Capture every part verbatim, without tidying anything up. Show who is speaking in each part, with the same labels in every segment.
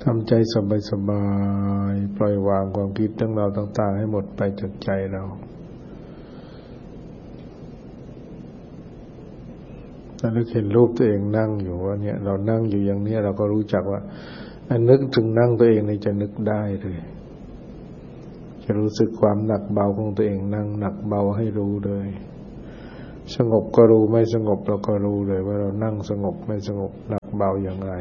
Speaker 1: ทำใจสบายๆปล่อยวางความคิดทั้งเราต่างๆให้หมดไปจากใจเราถ้าเราเห็นรูปตัวเองนั่งอยู่ว่าเนี่ยเรานั่งอยู่อย่างนี้เราก็รู้จักว่าอันนึกถึงนั่งตัวเองนี่จะนึกได้เลยจะรู้สึกความหนักเบาของตัวเองนั่งหนักเบาให้รู้เลยสงบก็รู้ไม่สงบเราก็รู้เลยว่าเรานั่งสงบไม่สงบหนักเบาอย่างไร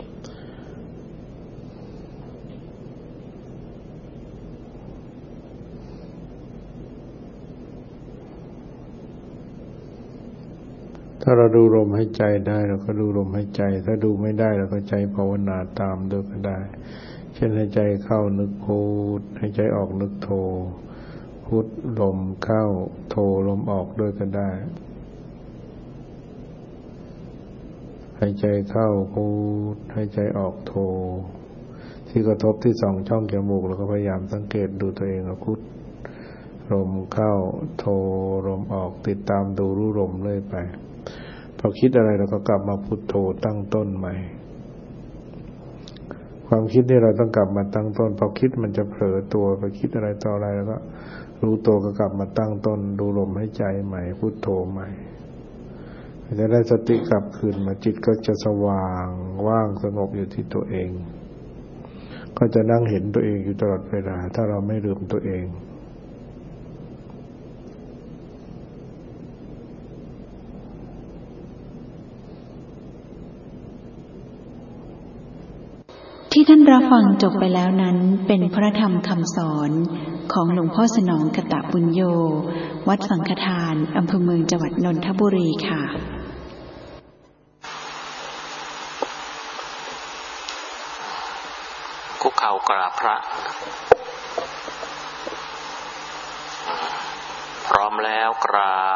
Speaker 1: ถ้าเราดูลมหายใจได้เราก็ดูลมหายใจถ้าดูไม่ได้เราก็ใจภาวนาตามด้วยก็ได้เช่นหายใจเข้านึกพุทหายใจออกนึกโธพุทลมเข้าโธลมออกด้วยก็ได้หายใจเข้าพุทหายใจออกโธที่กระทบที่สองช่องจมูกเราก็พยายามสังเกตดูตัวเองว่าพุทลมเข้าโธลมออกติดตามดูรู้ลมเรื่อยไปพอคิดอะไรเราก็กลับมาพุทโธตั้งต้นใหม่ความคิดที่เราต้องกลับมาตั้งต้นพอคิดมันจะเผลอตัวไปคิดอะไรต่ออะไรแล้วก็รู้ตัวก็กลับมาตั้งต้นดูลมหายใจใหม่พุทโธใหม่จะได้สติกลับคืนมาจิตก็จะสว่างว่างสงบอยู่ที่ตัวเองก็จะนั่งเห็นตัวเองอยู่ตลอดเวลาถ้าเราไม่ลืมตัวเอง
Speaker 2: ที่ท่านรับฟังจบไปแล้วนั้นเป็นพระธรรมคำสอนของหลวงพ่อสนองกตปุญโญวัดสังฆทานอำเภอเมืองจังหวัดนนทบุรีค่ะ
Speaker 3: คุกเข่ากราบพระพร้อมแล้วกราบ